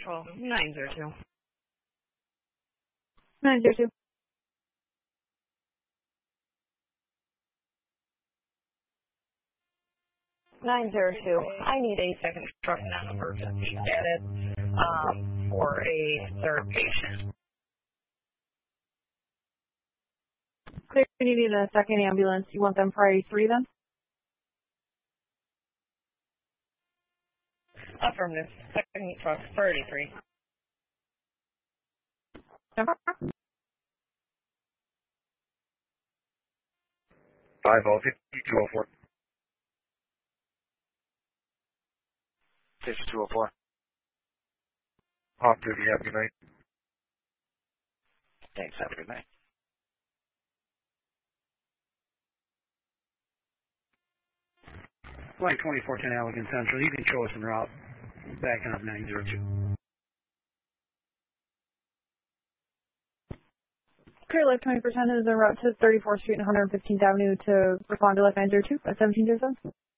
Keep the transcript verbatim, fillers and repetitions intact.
Central, nine zero two. nine zero two. nine zero two. I need a second truck non-emergency status um, for a third patient. Clear, you need a second ambulance. You want them priority three then? Affirmative. Second truck, thirty-three. Number? five oh fifty two oh four. fifty-two oh four. Off duty, have a good night. Thanks, have a good night. Flight twenty-four ten Allegan Central, you can show us en route. Backing up nine zero two. Clear Life twenty percent is en route to thirty-fourth Street and one hundred fifteenth Avenue to respond to Life nine zero two at seventeen zero seven.